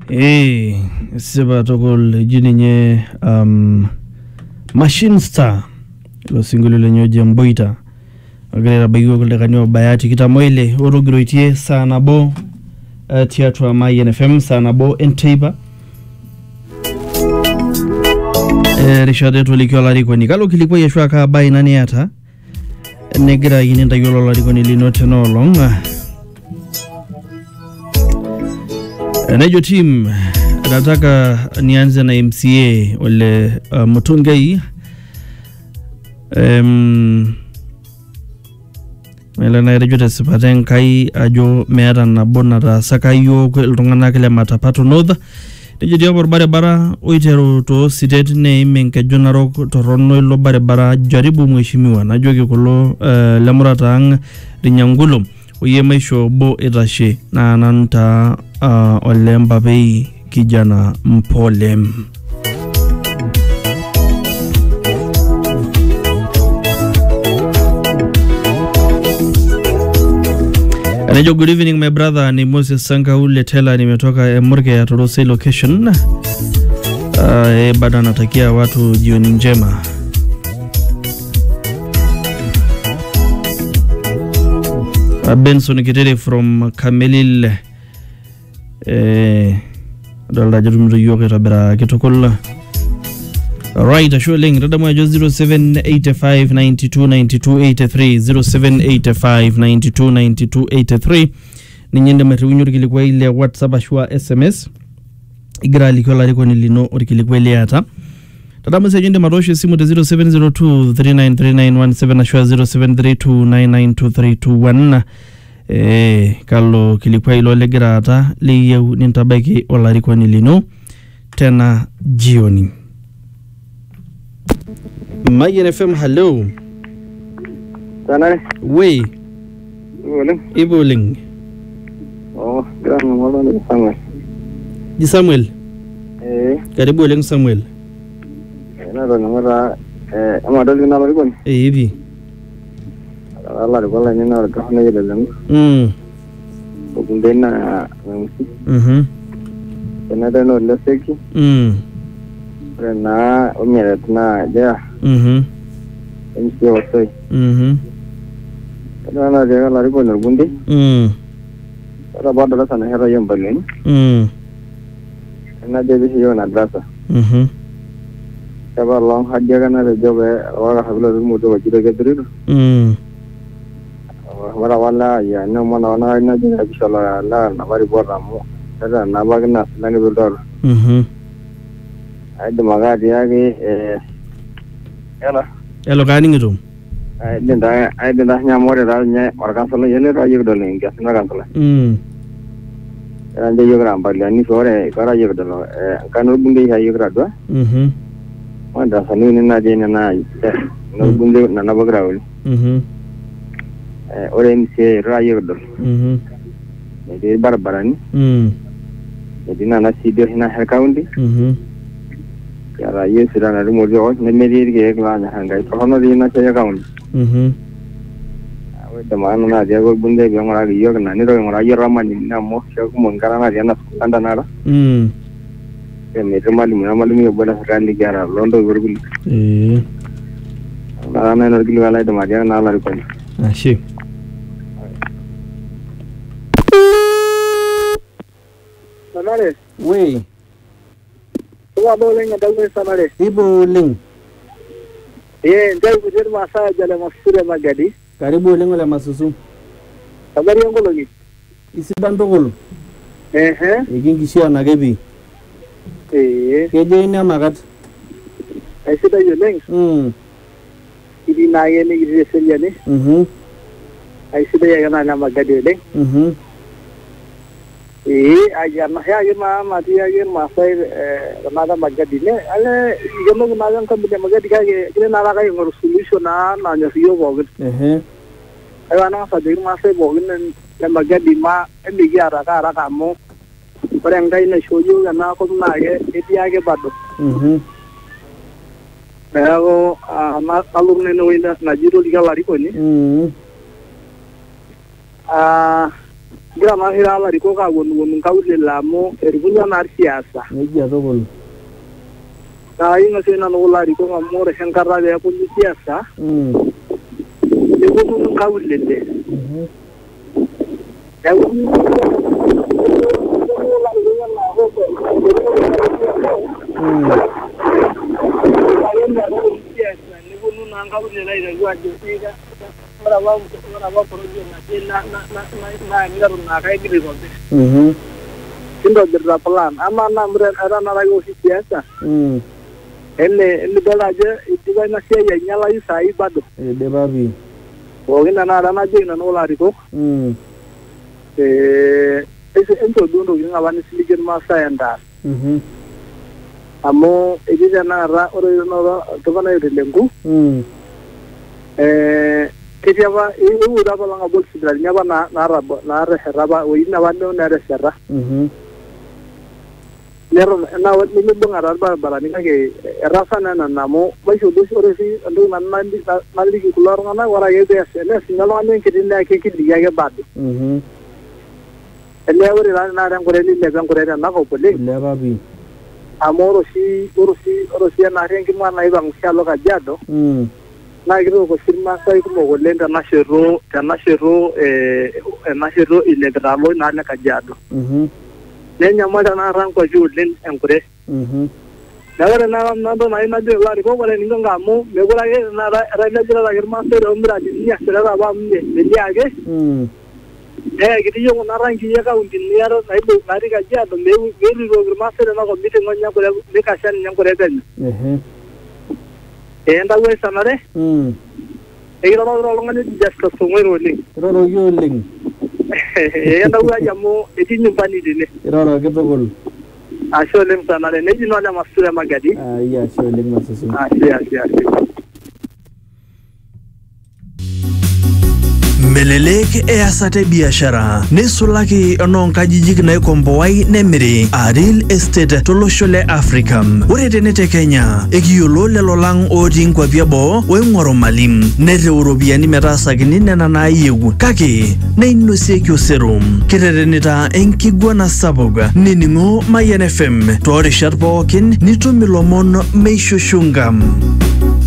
Seba tokol jini nye Machine Star lo singolo le nyoje mboita agarera bayigo kule kanyo bayati kitamoile orogiro itie sana bo teatro ama NFM sana bo enteba Richard Tolikyo lariko ni kalo kilikuwa yeshwa ka bayi nani ata negira yininda yolo lariko ni linote no longa Nejo team nataka nianze na MCA ole Mutungei mela na rejo sipaten kai ajo meata na bonata sakayo iltungana kile matapato north nejo dia bara oitero to sitet ne imenke jonarok torono ilo bara jaribu mheshimiwa najoki kulo lemurata Rinyangulo oye maisho bo itashe na nanta ole Mbapei kijana mpole Anajo good evening my brother ni Moses Sanka ule tela nimetoka Murge ya Torosei location bado natakia watu jioni njema Benson Kitere from Kamelil Dalda jarum yoke tabira kitokolla Right ashuling rada mwajo 0785929283 0785929283 ninyende matiwinyo rikilikuwa ile WhatsApp ashua SMS igira likola liko nilino rikilikuwa ile hata Tada msejende maroshe simu te 0702393917 ashua 0732992321 kalo kilikuwa ilo legira hata liyeu nintabaki ola liko nilino tena jioni Mayen FM hello Tanare we Iboling gran ngolo Samuel Di Samuel karibu Leng Samuel na ngora amadol na lari kon hivi Allah ri kola ni na ka na yele lang bundena ena da no leseki na umere na ja MC wasoi na ja lari kon bundi ra bada la sana hera yambalen na je bi yo na drasa Kaba long hadya kana re jobe wala hablo mudo wajiro gedru wala wala ya no mana wana na jira bishala la na bari borra mo kada na bagna langi bildor ay de magadi yage elo gani ngidum ay dinda nya more dal nya markan solo yele ra yigdo len gas na kan solo ande yogram bagla ni sore kara yigdo kanu bunde ya yigra do wanda sanu ni na de na no bunde na bagrawul ore MCA ra yigdo de barbarani dina na sidio hina her county yara yesira na mo jo ne meri ge gla na hanga to hono dina che county awe de man na de go bunde ge ngora ge yog na ni ro ngora yara mani na mo che ko mon kara na de na anda na ra ke me de mali na mali mi bola randi gara londo gorgul na na no gili wala de ma de na la ri ko ashi Sanare we Wa bowling da we sanare Iboling ndai kujer masa jale masure magadi karibu Leng wala masusu habari yangu logi isidan tokol igingishia na gebi keje ina magat ay sida yeleng idi na yene idi seliyane ay sida yana na magadi leng aja na ya ma mati ya masai nada magadi ne ale igemo nagan kan bide magadi ka ke na la ngor solution na nya fiyo bogin ay wana sa de masai bogin ne magadi ma endi ya ra ka mo parang dai na shoyo na ko na ge etia ge bado pero na alumne no ina na jiro diga lari ko ni gira mahira lariko ka wonu nkaule lamo erikunya na siasa nejia tokol inga sena no lariko ngamore henkara ya kunyi siasa wonu nkaule le Sindo plan ama namre era na lago siasa ene dolaje itiba na sia nyala isai bado de babi ogina na na jina no lariko ese ento dundo nginga bani siligen masa enda amo ejija na ra oro no to bana ilengu ketiaba iu da bala ngabol sidal nyaba na raba o ina bando na resera nero na wat ni bunga bala ni kage rasana na namo baisho dos oresi andu nanandi nalli ki kulor ngana wara yede sene singalo anen kidinda ke kidiga ge bad ele wori na ran gore ni le gan gore na ko pole le babi amoro si na rengi mwana ibang shalo ka jado na giro ko firma sai ko mo lenda na shero ile dramo na la ka jado nenya mada na ran ko julin enkure nagara na do na ina de lari ko wala ninga ngamo me gola ge na ra na jira la girma se rombra ni asira ba me liage gidi yo na ran ki ya ka undin ni aro na ibu nari ka jado me ro girma se na ko mite ngonya ko le ka shan nyang ko re ben enda we sanare ro ngani just ko ngero ling ro yo ling enda we yamo etinyu bani dine ro ketogol asholem sanare ne jino na masura magadi ya sholem masusu ya Melelek easate biashara nesulaki ononkajijik naikomboai nemiri a real estate tolosho le Africa. Ore tenete Kenya ekiyiolo lelo lang otii nkwapi eboo oing'oru malim nereu iropiyiani metaasakini nena naayieu kake neinosieki osero. Kiterenita enkiguana sapuk nining'o Mayian FM toorishat pookin nitum ilomon meishushunga.